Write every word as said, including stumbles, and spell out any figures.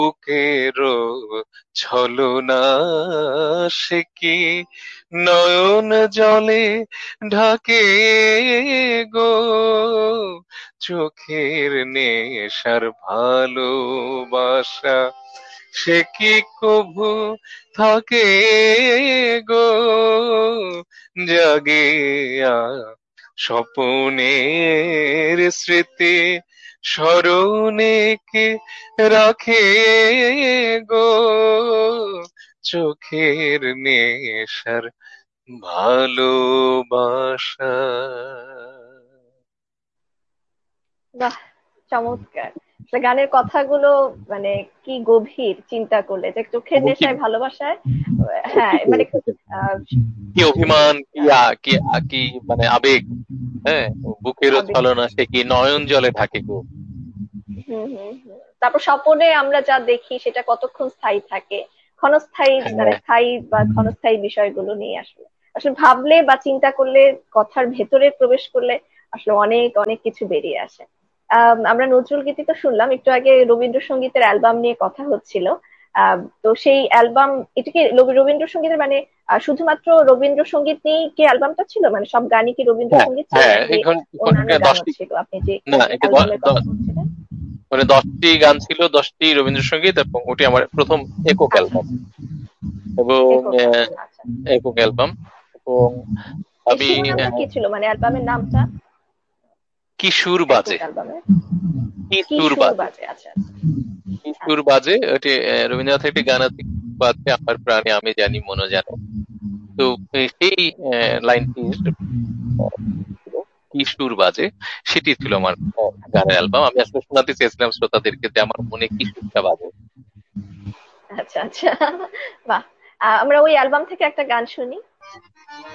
বুকেরও ছলনা সে কি নয়ন জলে ঢাকে গো, চোখের নেশার ভালোবাসা সে কি কভু থাকে গো, জাগে স্বপনের স্মৃতি স্মরণে কে রাখে গো, চোখের নেশার ভালোবাসা। বাহ, চমৎকার। আসলে গানের কথাগুলো মানে কি গভীর, চিন্তা করলে যে চোখের নেশায় ভালোবাসায়। হ্যাঁ মানে আহ, কি আসলেই অভিমান, কি আহ, আ- কি আ- কি মানে আবেগ। হ্যাঁ, বুকেরও আবেগ। ছলনা সে কি নয়ন জলে থাকে গো। হুম হুম হুম। তারপর স্বপনে আমরা যা দেখি সেটা কতক্ষণ স্থায়ী থাকে, ক্ষণস্থায়ী, মানে হ্যাঁ, স্থায়ী বা ক্ষণস্থায়ী বিষয়গুলো নিয়ে আসলে আসলে ভাবলে বা চিন্তা করলে, কথার ভেতরে প্রবেশ করলে আসলে অনেক অনেক কিছু বেরিয়ে আসে। আম, আমরা নজরুল গীতি তো শুনলাম, একটু আগে রবীন্দ্রসঙ্গীতের অ্যালবাম নিয়ে কথা হচ্ছিল। আহ তো সেই অ্যালবাম, এটা কি রবি- রবীন্দ্রসঙ্গীতের মানে আহ, শুধুমাত্র রবীন্দ্রসঙ্গীত নিয়ে কি অ্যালবামটা ছিল, মানে সব গানই কি হ্যাঁ, রবীন্দ্রসঙ্গীত ছিল হ্যাঁ, নাকি এখন এখন অন্যান্য গানও দশটি, ছিল, আপনি যে না এটা দ- অ্যালবামের কথা দ- বলছিলেন? মানে দশটি গান ছিল, দশটি রবীন্দ্রসঙ্গীত, এবং ওটি আমার প্রথম একক আচ্ছা, অ্যালবাম। এবং একক আহ, অ্যালবাম, আচ্ছা। একক অ্যালবাম। এবং এই আমি শিরোনামটা আহ, কি ছিল, মানে অ্যালবামের নামটা? কি সুর একক বাজে, অ্যালবামের কি কি সুর সুর বাজে, বাজে, আচ্ছা আচ্ছা কি সুর আচ্ছা। বাজে, ওটি আহ, রবীন্দ্রনাথের একটি গান আছে, কি সুর বাজে আমার প্রাণে আমি জানি মন জানে। তো আহ, সেই আহ, লাইনটির আহ, ছিল, কি সুর বাজে, সেটি ছিল আমার আহ, গানের অ্যালবাম। আমি আসলে শোনাতে চেয়েছিলাম শ্রোতাদেরকে যে আমার মনে কি সুরটা বাজে। আচ্ছা আচ্ছা, বাহ। আহ, আমরা ওই অ্যালবাম থেকে একটা গান শুনি।